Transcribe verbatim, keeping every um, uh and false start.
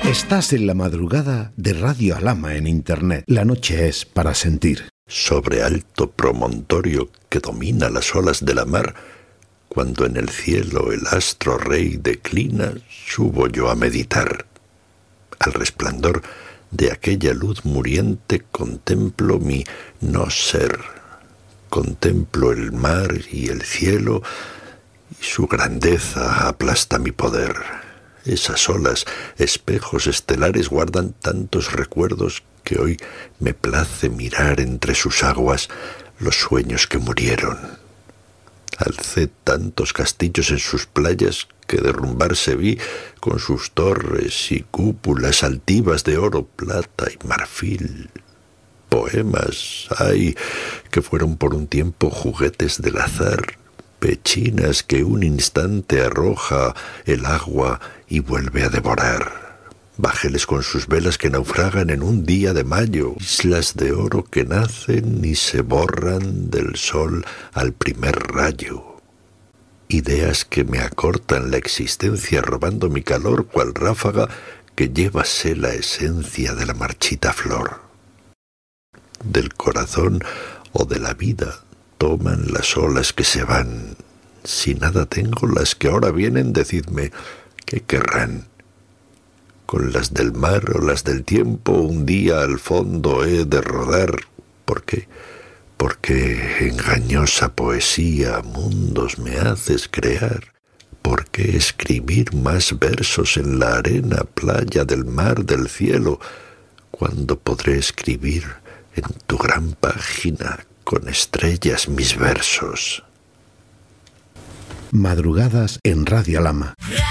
Estás en la madrugada de Radio Alhama en Internet. La noche es para sentir. Sobre alto promontorio que domina las olas de la mar, cuando en el cielo el astro rey declina, subo yo a meditar. Al resplandor de aquella luz muriente contemplo mi no ser. Contemplo el mar y el cielo, y su grandeza aplasta mi poder. Esas olas, espejos estelares, guardan tantos recuerdos que hoy me place mirar entre sus aguas los sueños que murieron. Alcé tantos castillos en sus playas que derrumbarse vi con sus torres y cúpulas altivas de oro, plata y marfil. Poemas hay que fueron por un tiempo juguetes del azar, pechinas que un instante arroja el agua y vuelve a devorar. Bajeles con sus velas que naufragan en un día de mayo, islas de oro que nacen y se borran del sol al primer rayo. Ideas que me acortan la existencia robando mi calor, cual ráfaga que llévase la esencia de la marchita flor. Del corazón o de la vida toman las olas que se van. Si nada tengo, las que ahora vienen, decidme, ¿qué querrán? Con las del mar o las del tiempo, un día al fondo he de rodar. ¿Por qué? Porque engañosa poesía mundos me haces crear. ¿Por qué escribir más versos en la arena, playa del mar, del cielo, cuando podré escribir en tu gran página con estrellas mis versos? Madrugadas en Radio Alhama.